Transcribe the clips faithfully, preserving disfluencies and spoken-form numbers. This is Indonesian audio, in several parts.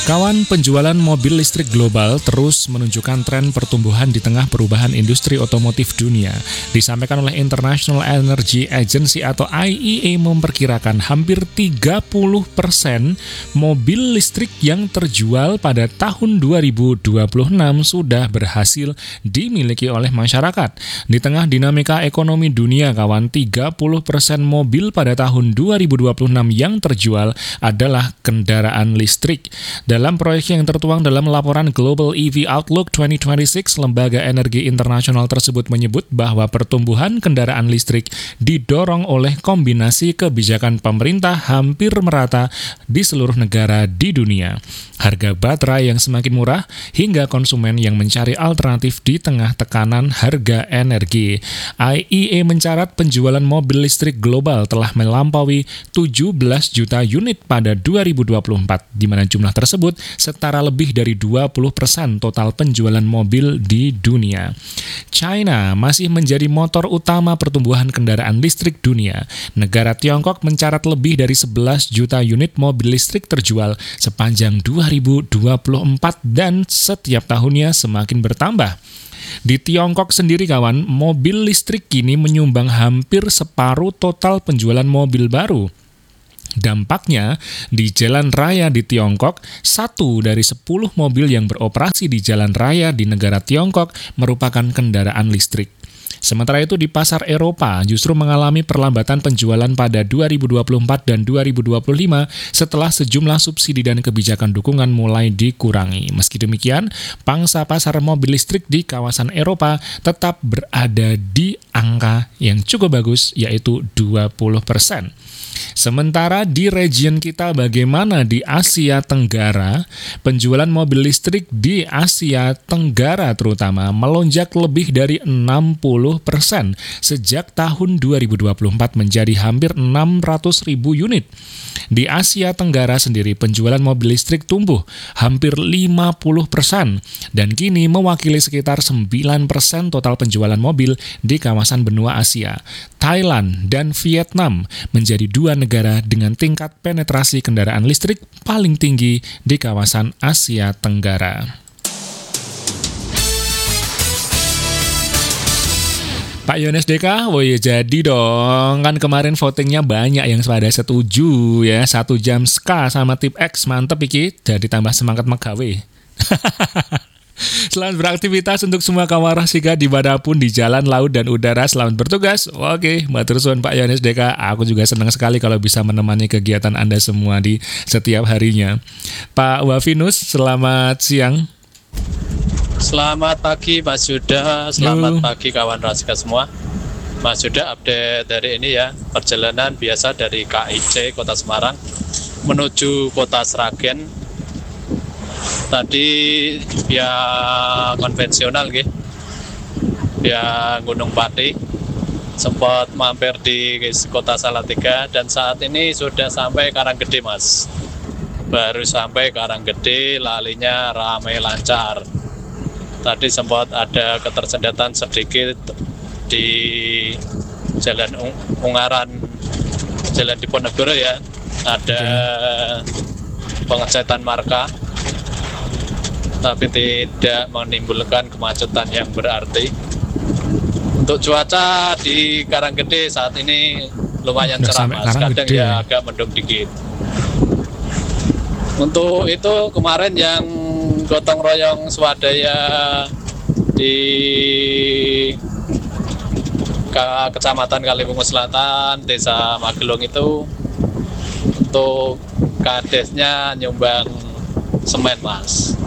Kawan, penjualan mobil listrik global terus menunjukkan tren pertumbuhan di tengah perubahan industri otomotif dunia. Disampaikan oleh International Energy Agency atau I E A memperkirakan hampir tiga puluh persen mobil listrik yang terjual pada tahun dua ribu dua puluh enam sudah berhasil dimiliki oleh masyarakat. Di tengah dinamika ekonomi dunia, kawan, tiga puluh persen mobil pada tahun dua ribu dua puluh enam yang terjual adalah kendaraan listrik. Dalam proyek yang tertuang dalam laporan Global E V Outlook dua ribu dua puluh enam, lembaga energi internasional tersebut menyebut bahwa pertumbuhan kendaraan listrik didorong oleh kombinasi kebijakan pemerintah hampir merata di seluruh negara di dunia, harga baterai yang semakin murah, hingga konsumen yang mencari alternatif di tengah tekanan harga energi. I E A mencatat penjualan mobil listrik global telah melampaui tujuh belas juta unit pada dua ribu dua puluh empat, di mana jumlah tersebut setara lebih dari dua puluh persen total penjualan mobil di dunia. China masih menjadi motor utama pertumbuhan kendaraan listrik dunia. Negara Tiongkok mencatat lebih dari sebelas juta unit mobil listrik terjual sepanjang dua ribu dua puluh empat dan setiap tahunnya semakin bertambah. Di Tiongkok sendiri, kawan, mobil listrik kini menyumbang hampir separuh total penjualan mobil baru. Dampaknya, di jalan raya di Tiongkok, satu dari sepuluh mobil yang beroperasi di jalan raya di negara Tiongkok merupakan kendaraan listrik. Sementara itu di pasar Eropa justru mengalami perlambatan penjualan pada dua ribu dua puluh empat dan dua ribu dua puluh lima setelah sejumlah subsidi dan kebijakan dukungan mulai dikurangi. Meski demikian, pangsa pasar mobil listrik di kawasan Eropa tetap berada di angka yang cukup bagus, yaitu dua puluh persen. Sementara di region kita, bagaimana di Asia Tenggara, penjualan mobil listrik di Asia Tenggara terutama melonjak lebih dari enam puluh persen sejak tahun dua ribu dua puluh empat menjadi hampir enam ratus ribu unit. Di Asia Tenggara sendiri, penjualan mobil listrik tumbuh hampir lima puluh persen dan kini mewakili sekitar sembilan persen total penjualan mobil di kawasan benua Asia. Thailand dan Vietnam menjadi dua negara dengan tingkat penetrasi kendaraan listrik paling tinggi di kawasan Asia Tenggara. Pak Yones D K, oh ya jadi dong, kan kemarin votingnya banyak yang pada setuju ya, satu jam ska sama tip X, mantep iki, jadi tambah semangat megawe. Selamat beraktivitas untuk semua kawan Rasika dimanapun di jalan, laut, dan udara, selamat bertugas. Oke, matur suwun Pak Yones D K, aku juga senang sekali kalau bisa menemani kegiatan Anda semua di setiap harinya. Pak Wafinus, selamat siang. Selamat pagi Mas Yuda, selamat Yo. pagi kawan Rasika semua. Mas Yuda, update dari ini ya, perjalanan biasa dari K I C Kota Semarang menuju Kota Sragen. Tadi via konvensional gitu, via Gunung Pati, sempat mampir di Kota Salatiga dan saat ini sudah sampai Karanggede, Mas. Baru sampai Karanggede, lalinya ramai lancar. Tadi sempat ada ketersendatan sedikit di Jalan Ungaran, Jalan Diponegoro ya, ada pengecetan marka, tapi tidak menimbulkan kemacetan yang berarti. Untuk cuaca di Karanggede saat ini lumayan cerah, Mas, kadang ya agak mendung dikit. Untuk itu kemarin yang gotong royong swadaya di Ke- Kecamatan Kaliwungu Selatan, Desa Magelung itu, untuk kadesnya nyumbang semen, Mas.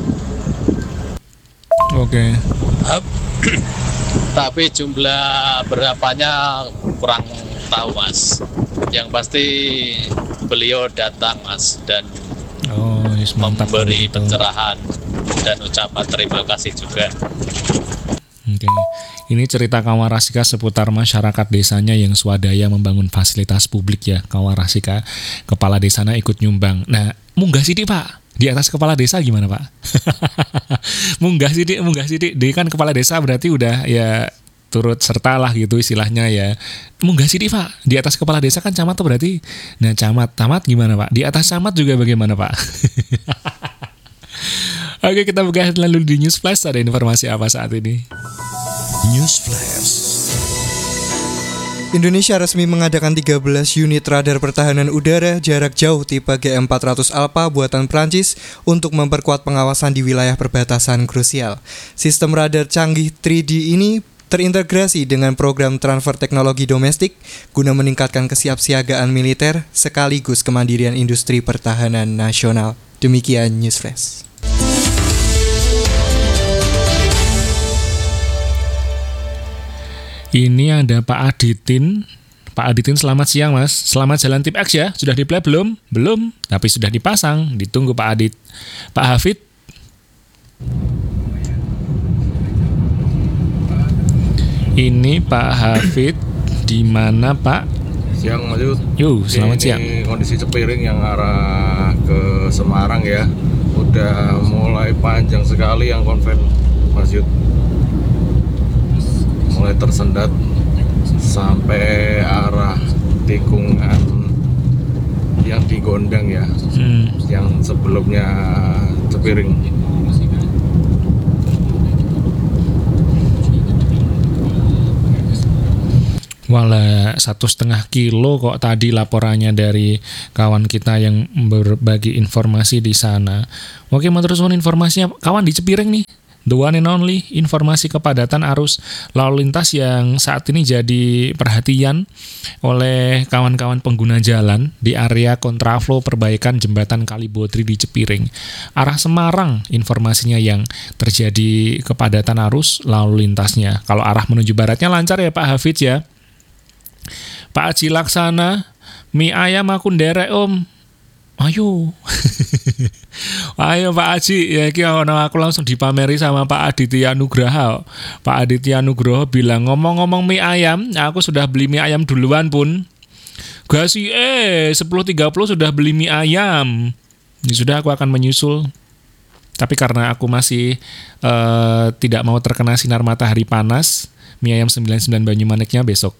Oke. Okay. Tapi jumlah berapanya kurang tahu, Mas. Yang pasti beliau datang, Mas, dan oh, yes, memberi pencerahan dan ucapan terima kasih juga. Oke, ini cerita kawan Rasika seputar masyarakat desanya yang swadaya membangun fasilitas publik ya, kawan Rasika. Kepala desanya ikut nyumbang. Nah, munggah sidik Pak. Di atas kepala desa gimana Pak? munggah sidik, munggah sidik. Dia kan kepala desa berarti udah ya turut serta lah gitu istilahnya ya. Munggah sidik Pak. Di atas kepala desa kan camat tuh berarti. Nah camat, camat gimana Pak? Di atas camat juga bagaimana Pak? Oke, kita buka lalu di News Flash. Ada informasi apa saat ini? News Flash. Indonesia resmi mengadakan tiga belas unit radar pertahanan udara jarak jauh tipe G M empat ratus Alpha buatan Prancis untuk memperkuat pengawasan di wilayah perbatasan krusial. Sistem radar canggih tiga D ini terintegrasi dengan program transfer teknologi domestik guna meningkatkan kesiapsiagaan militer sekaligus kemandirian industri pertahanan nasional. Demikian News Flash. Ini ada Pak Aditin. Pak Aditin, selamat siang Mas. Selamat jalan tip X ya. Sudah di-play belum? Belum, tapi sudah dipasang. Ditunggu Pak Adit. Pak Hafid. Ini Pak Hafid. Di mana Pak? Siang Mas Yud. Yuk, selamat ini siang. Kondisi Cepiring yang arah ke Semarang ya. Udah mulai panjang sekali yang konven Mas Yud. Mulai tersendat sampai arah tikungan yang di Gondang ya, hmm. yang sebelumnya Cepiring. Walah, satu setengah kilo kok tadi laporannya dari kawan kita yang berbagi informasi di sana. Oke, mau terus informasinya kawan di Cepiring nih. The one and only informasi kepadatan arus lalu lintas yang saat ini jadi perhatian oleh kawan-kawan pengguna jalan di area kontraflow perbaikan jembatan Kalibotri di Cepiring. Arah Semarang informasinya yang terjadi kepadatan arus lalu lintasnya. Kalau arah menuju baratnya lancar ya Pak Hafid ya. Pak Haji Laksana, mie ayam aku nderek om. Ayo. Ayo Pak Haji, ya iki ono aku langsung dipameri sama Pak Aditya Nugraha. Pak Aditya Nugraha bilang, ngomong-ngomong mie ayam, aku sudah beli mie ayam duluan pun. Gak sih, eh sepuluh tiga puluh sudah beli mie ayam. Ini sudah aku akan menyusul. Tapi karena aku masih uh, tidak mau terkena sinar matahari panas, mie ayam sembilan puluh sembilan Banyumaneknya besok.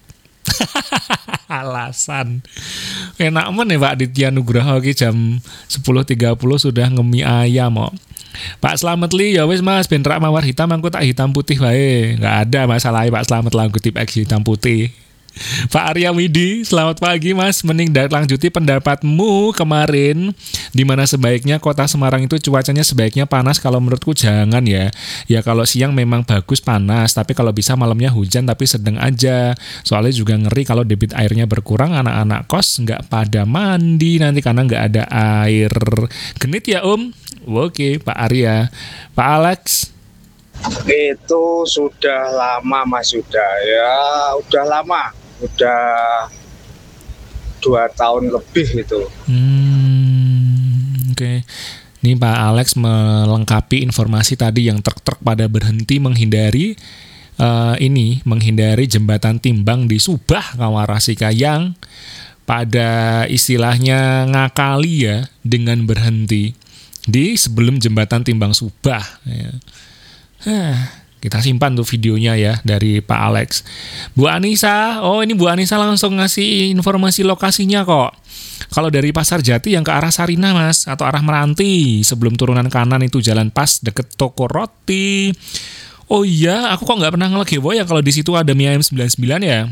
Alasan enak men ya Pak Aditya Nugraha ki jam sepuluh tiga puluh sudah ngemi ayam kok. Pak Slamet li ya wis Mas ben rak mawar hitam aku tak hitam putih wae. Enggak ada masalah Pak Slamet lah tip X hitam putih. Pak Arya Widi, selamat pagi Mas. Mending lanjuti pendapatmu kemarin di mana sebaiknya kota Semarang itu cuacanya sebaiknya panas. Kalau menurutku jangan ya. Ya kalau siang memang bagus panas, tapi kalau bisa malamnya hujan tapi sedang aja. Soalnya juga ngeri kalau debit airnya berkurang, anak-anak kos nggak pada mandi nanti karena nggak ada air. Genit ya Om. Oke Pak Arya. Pak Alex. Itu sudah lama Mas, sudah ya, udah lama, udah dua tahun lebih itu. Hmm, Oke, okay. Ini Pak Alex melengkapi informasi tadi yang truk-truk pada berhenti menghindari uh, ini, menghindari jembatan timbang di Subah Kawarasika yang pada istilahnya ngakali ya dengan berhenti di sebelum jembatan timbang Subah. Ya. Hah, kita simpan tuh videonya ya dari Pak Alex. Bu Anissa, oh ini Bu Anissa langsung ngasih informasi lokasinya kok. Kalau dari Pasar Jati yang ke arah Sarina Mas, atau arah Meranti, sebelum turunan kanan itu jalan pas deket toko roti. Oh iya, aku kok nggak pernah ngelegewo ya kalau di situ ada mie ayam sembilan puluh sembilan ya.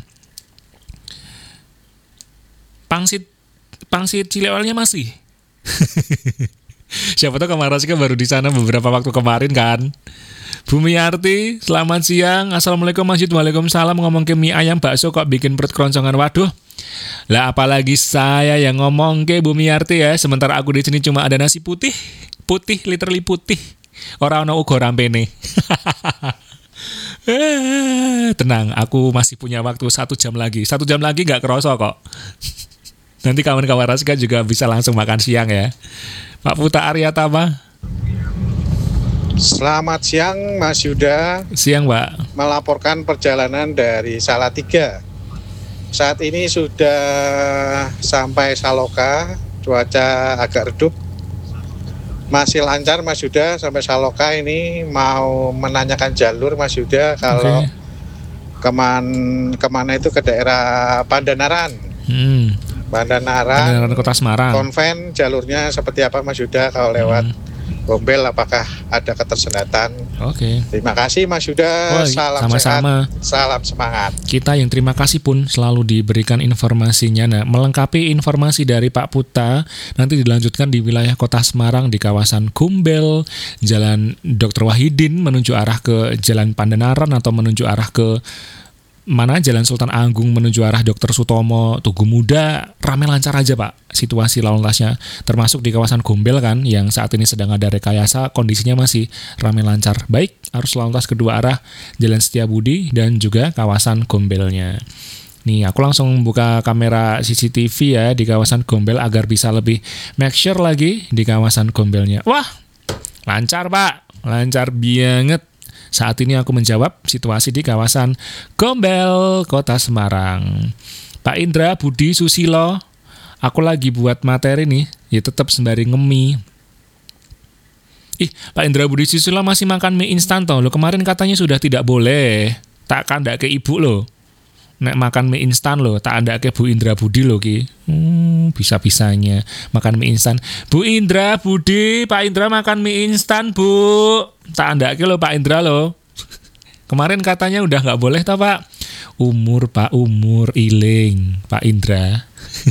Pangsit, pangsit Cileolnya masih. Siapa tahu Kamarasika baru di sana beberapa waktu kemarin kan. Bumi Arti, selamat siang. Assalamualaikum Masjid. Waalaikumsalam. Ngomong ke mie ayam bakso kok bikin perut keroncongan. Waduh. Lah apalagi saya yang ngomong ke Bumi Arti ya. Sementara aku di sini cuma ada nasi putih, putih literally putih. Ora ono uga rampene. Tenang, aku masih punya waktu satu jam lagi. Satu jam lagi nggak kerasa kok. Nanti kawan-kawan Rasika juga bisa langsung makan siang ya. Pak Puta Aryatama. Selamat siang Mas Yuda. Siang Pak. Melaporkan perjalanan dari Salatiga. Saat ini sudah sampai Saloka. Cuaca agak redup. Masih lancar Mas Yuda sampai Saloka ini. Mau menanyakan jalur Mas Yuda. Kalau okay. keman, kemana itu ke daerah Pandanaran. Hmm. Pandanaran, Pandanaran Kota Semarang. Konven jalurnya seperti apa Mas Yuda kalau lewat hmm. Gombel apakah ada ketersendatan. Oke. Terima kasih Mas Yuda. Oh, Salam sama-sama. sehat, salam semangat. Kita yang terima kasih pun selalu diberikan informasinya. Nah, melengkapi informasi dari Pak Puta, nanti dilanjutkan di wilayah Kota Semarang di kawasan Gombel, Jalan dokter Wahidin menuju arah ke Jalan Pandanaran atau menuju arah ke mana Jalan Sultan Agung menuju arah dokter Sutomo, Tugu Muda, rame lancar aja Pak situasi lalu lintasnya, termasuk di kawasan Gombel kan yang saat ini sedang ada rekayasa, kondisinya masih rame lancar. Baik, arus lalu lintas kedua arah Jalan Setiabudi dan juga kawasan Gombelnya. Nih, aku langsung buka kamera C C T V ya di kawasan Gombel agar bisa lebih make sure lagi di kawasan Gombelnya. Wah, lancar Pak, lancar banget. Saat ini aku menjawab situasi di kawasan Gombel, Kota Semarang. Pak Indra Budi Susilo, aku lagi buat materi nih, ya tetap sembari ngemi. Ih, Pak Indra Budi Susilo masih makan mie instan toh. Lo kemarin katanya sudah tidak boleh. Tak kandak ke ibu lo. Nek makan mie instan lo, tak anda ke Bu Indra Budi lo ki. Hmm, bisa-bisanya makan mie instan. Bu Indra Budi, Pak Indra makan mie instan Bu. Tak anda ke lo Pak Indra lo. Kemarin katanya udah nggak boleh tau Pak. Umur Pak umur iling Pak Indra.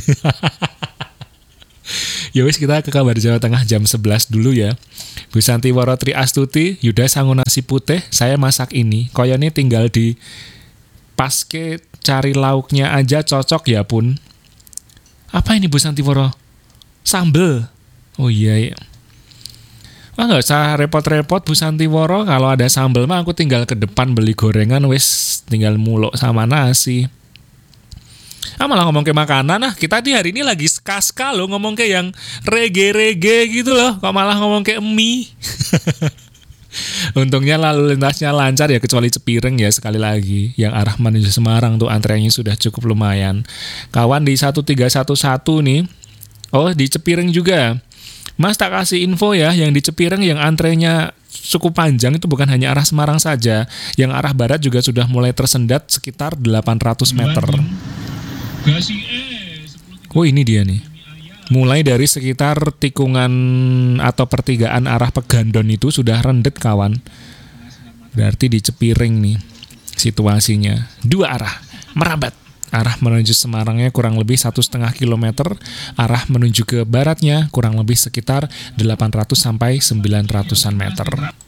Ya wis kita ke kabar Jawa Tengah jam sebelas dulu ya. Bu Santiworo Tri Astuti, Yuda sangu nasi putih, saya masak ini. Koyone tinggal di paske cari lauknya aja cocok ya pun. Apa ini Bu Santiworo? Sambel. Oh iya ya. Wah nggak usah repot-repot Bu Santiworo, kalau ada sambel mah aku tinggal ke depan beli gorengan wis tinggal muluk sama nasi. Ah malah ngomong ke makanan, nah kita di hari ini lagi ska-ska loh, ngomong ke yang reggae-reggae gitu loh, kok malah ngomong ke mie. Untungnya lalu lintasnya lancar ya, kecuali Cepireng ya sekali lagi. Yang arah menuju Semarang tuh antreannya sudah cukup lumayan. Kawan di satu tiga satu satu nih, oh di Cepireng juga. Mas tak kasih info ya, yang di Cepireng yang antrenya cukup panjang itu bukan hanya arah Semarang saja. Yang arah barat juga sudah mulai tersendat sekitar delapan ratus meter. Oh ini dia nih. Mulai dari sekitar tikungan atau pertigaan arah Pegandon itu sudah rendet kawan. Berarti di Cepireng nih situasinya. Dua arah merabat. Arah menuju Semarangnya kurang lebih satu setengah kilometer. Arah menuju ke baratnya kurang lebih sekitar delapan ratus sampai sembilan ratusan meter.